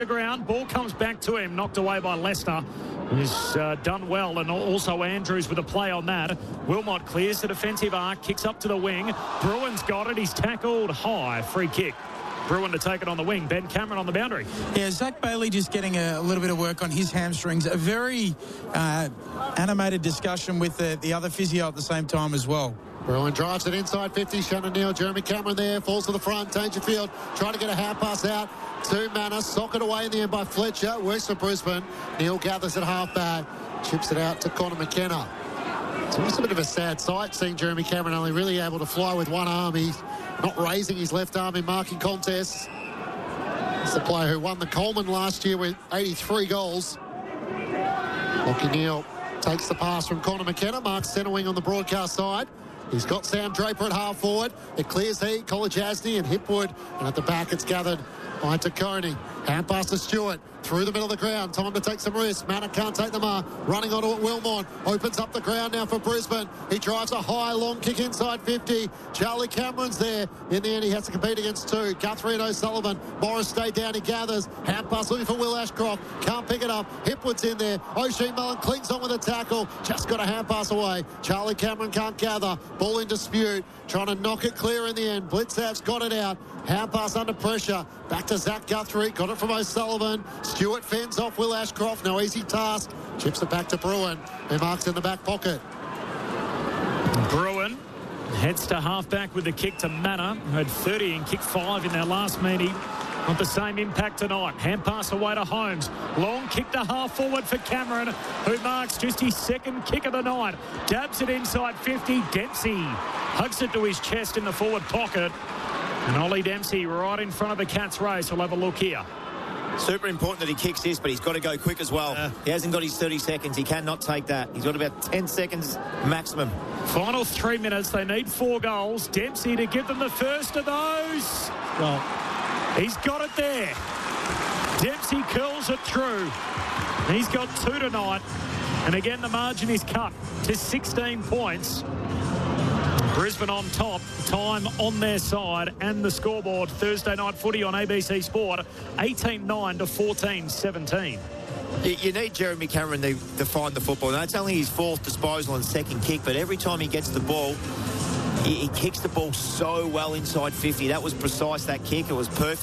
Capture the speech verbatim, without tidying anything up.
the ground. Ball comes back to him, knocked away by Leicester. He's uh, done well, and also Andrews with a play on that. Wilmot clears the defensive arc, kicks up to the wing. Bruin's got it. He's tackled high. Free kick. Bruin to take it on the wing. Ben Cameron on the boundary. Yeah, Zach Bailey just getting a, a little bit of work on his hamstrings. A very uh, animated discussion with the, the other physio at the same time as well. Bruin drives it inside fifty. Shannon Neal, Jeremy Cameron there, falls to the front. Dangerfield trying to get a half pass out to Manus. Socket away in the end by Fletcher. Works for Brisbane. Neal gathers at half back. Chips it out to Connor McKenna. It's almost a bit of a sad sight seeing Jeremy Cameron only really able to fly with one arm. He's not raising his left arm in marking contests. It's the player who won the Coleman last year with eighty-three goals. Lockie Neal takes the pass from Connor McKenna. Mark centre wing on the broadcast side. He's got Sam Draper at half forward. It clears he, Kolajasny and Hipwood. And at the back it's gathered by Taccone. Hand pass to Stewart. Through the middle of the ground. Time to take some risks. Manor can't take the mark. Running onto it, Wilmot. Opens up the ground now for Brisbane. He drives a high, long kick inside fifty. Charlie Cameron's there. In the end, he has to compete against two. Guthrie and O'Sullivan. Morris stayed down. He gathers. Hand pass looking for Will Ashcroft. Can't pick it up. Hipwood's in there. O'Shea Mullen clings on with a tackle. Just got a hand pass away. Charlie Cameron can't gather. Ball in dispute. Trying to knock it clear in the end. Blitzav's got it out. Hand pass under pressure. Back to Zach Guthrie. Got it from O'Sullivan. Stewart fends off Will Ashcroft. No easy task. Chips it back to Bruin. Who marks in the back pocket. Bruin heads to halfback with the kick to Manor, who had thirty and kicked five in their last meeting. Not the same impact tonight. Hand pass away to Holmes. Long kick to half forward for Cameron, who marks just his second kick of the night. Dabs it inside fifty. Dempsey hugs it to his chest in the forward pocket. And Ollie Dempsey right in front of the Cats race. We'll have a look here. Super important that he kicks this, but he's got to go quick as well. Uh, he hasn't got his thirty seconds. He cannot take that. He's got about ten seconds maximum. Final three minutes. They need four goals. Dempsey to give them the first of those. Well, he's got it there. Dempsey curls it through. He's got two tonight. And again, the margin is cut to sixteen points. Brisbane on top, time on their side, and the scoreboard. Thursday night footy on A B C Sport, eighteen nine to fourteen seventeen. You, you need Jeremy Cameron to, to find the football. Now, it's only his fourth disposal and second kick, but every time he gets the ball, he, he kicks the ball so well inside fifty. That was precise, that kick. It was perfect.